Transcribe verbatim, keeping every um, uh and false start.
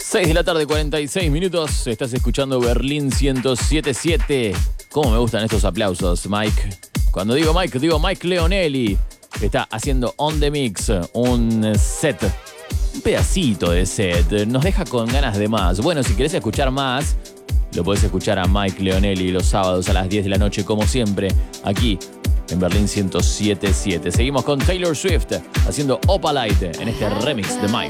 seis de la tarde, cuarenta y seis minutos. Estás escuchando Berlín ciento siete siete. ¿Cómo me gustan estos aplausos, Mike? Cuando digo Mike, digo Mike Leonelli. Está haciendo On The Mix un set, un pedacito de set. Nos deja con ganas de más. Bueno, si querés escuchar más, lo podés escuchar a Mike Leonelli los sábados a las diez de la noche, como siempre, aquí en Berlín ciento siete siete. Seguimos con Taylor Swift haciendo Opalite en este remix de Mike.